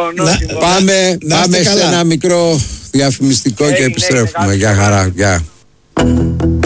Πάμε σε ένα μικρό διαφημιστικό και επιστρέφουμε. Γεια χαρά. Γεια.